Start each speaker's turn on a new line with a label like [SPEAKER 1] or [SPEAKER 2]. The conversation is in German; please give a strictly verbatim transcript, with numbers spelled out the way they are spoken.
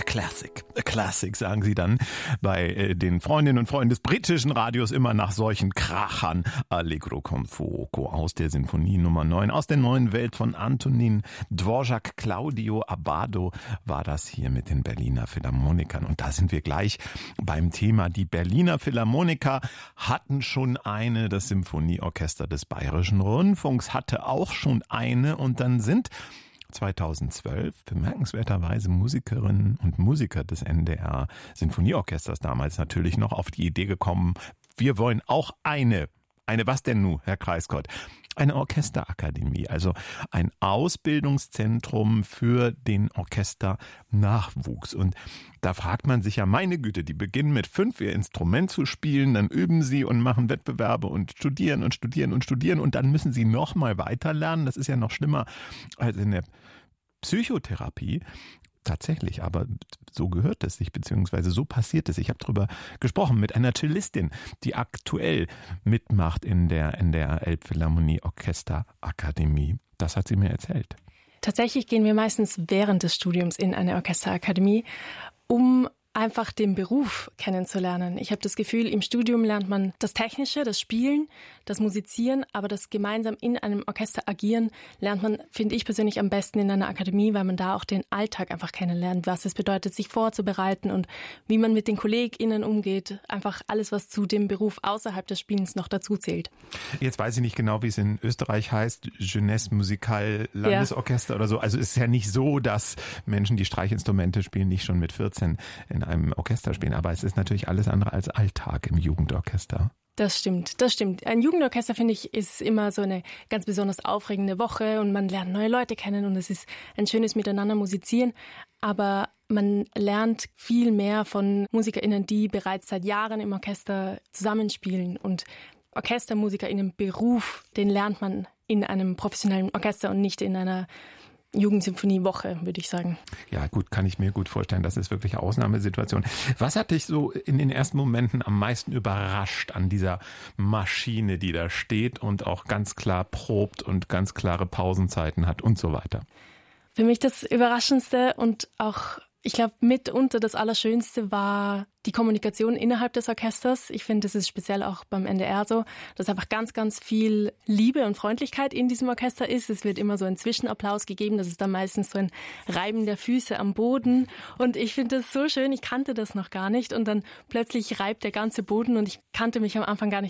[SPEAKER 1] classic, a classic, sagen sie dann bei äh, den Freundinnen und Freunden des britischen Radios immer nach solchen Krachern. Allegro con fuoco aus der Sinfonie Nummer neun, aus der neuen Welt von Antonin Dvorak. Claudio Abbado war das hier mit den Berliner Philharmonikern. Und da sind wir gleich beim Thema. Die Berliner Philharmoniker hatten schon eine, das Symphonieorchester des Bayerischen Rundfunks hatte auch schon eine, und dann sind zweitausendzwölf bemerkenswerterweise Musikerinnen und Musiker des N D R Sinfonieorchesters damals natürlich noch auf die Idee gekommen, wir wollen auch eine, eine was denn nun, Herr Kreisgott? Eine Orchesterakademie, also ein Ausbildungszentrum für den Orchesternachwuchs. Und da fragt man sich ja, meine Güte, die beginnen mit fünf ihr Instrument zu spielen, dann üben sie und machen Wettbewerbe und studieren und studieren und studieren und dann müssen sie noch mal weiter lernen. Das ist ja noch schlimmer als in der Psychotherapie. Tatsächlich, aber so gehört es sich, beziehungsweise so passiert es. Ich habe darüber gesprochen mit einer Cellistin, die aktuell mitmacht in der N D R Elbphilharmonie Orchesterakademie. Das hat sie mir erzählt.
[SPEAKER 2] Tatsächlich gehen wir meistens während des Studiums in eine Orchesterakademie, um einfach den Beruf kennenzulernen. Ich habe das Gefühl, im Studium lernt man das Technische, das Spielen, das Musizieren, aber das gemeinsam in einem Orchester agieren lernt man, finde ich persönlich, am besten in einer Akademie, weil man da auch den Alltag einfach kennenlernt, was es bedeutet, sich vorzubereiten und wie man mit den KollegInnen umgeht. Einfach alles, was zu dem Beruf außerhalb des Spielens noch dazu zählt.
[SPEAKER 1] Jetzt weiß ich nicht genau, wie es in Österreich heißt, Jeunesse Musical Landesorchester ja. oder so. Also es ist ja nicht so, dass Menschen, die Streichinstrumente spielen, nicht schon mit vierzehn in einem Orchester spielen. Aber es ist natürlich alles andere als Alltag im Jugendorchester.
[SPEAKER 2] Das stimmt, das stimmt. Ein Jugendorchester, finde ich, ist immer so eine ganz besonders aufregende Woche und man lernt neue Leute kennen und es ist ein schönes Miteinander musizieren. Aber man lernt viel mehr von MusikerInnen, die bereits seit Jahren im Orchester zusammenspielen. Und OrchestermusikerInnen Beruf, den lernt man in einem professionellen Orchester und nicht in einer Jugendsymphoniewoche, würde ich sagen.
[SPEAKER 1] Ja gut, kann ich mir gut vorstellen. Das ist wirklich eine Ausnahmesituation. Was hat dich so in den ersten Momenten am meisten überrascht an dieser Maschine, die da steht und auch ganz klar probt und ganz klare Pausenzeiten hat und so weiter?
[SPEAKER 2] Für mich das Überraschendste und auch, ich glaube, mitunter das Allerschönste war die Kommunikation innerhalb des Orchesters. Ich finde, das ist speziell auch beim N D R so, dass einfach ganz, ganz viel Liebe und Freundlichkeit in diesem Orchester ist. Es wird immer so ein Zwischenapplaus gegeben. Das ist dann meistens so ein Reiben der Füße am Boden. Und ich finde das so schön. Ich kannte das noch gar nicht. Und dann plötzlich reibt der ganze Boden und ich kannte mich am Anfang gar nicht